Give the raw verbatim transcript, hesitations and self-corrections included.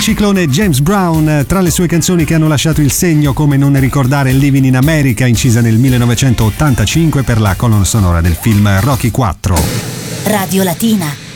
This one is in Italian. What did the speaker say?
ciclone James Brown, tra le sue canzoni che hanno lasciato il segno, come non ricordare Living in America, incisa nel millenovecentottantacinque per la colonna sonora del film Rocky quattro. Radio Latina.